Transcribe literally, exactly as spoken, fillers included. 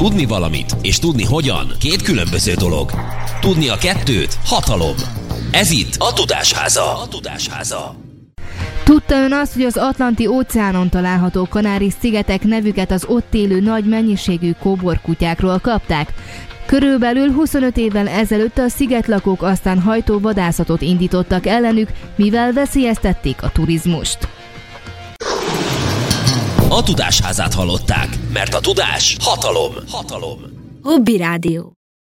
Tudni valamit és tudni hogyan két különböző dolog. Tudni a kettőt hatalom. Ez itt a Tudásháza. A Tudásháza. Tudta ön azt, hogy az Atlanti-óceánon található Kanári-szigetek nevüket az ott élő nagy mennyiségű kóborkutyákról kapták? Körülbelül huszonöt évvel ezelőtt a szigetlakók aztán hajtó vadászatot indítottak ellenük, mivel veszélyeztették a turizmust. A Tudásházát hallották, mert a tudás hatalom. Hatalom. Hobby Rádió.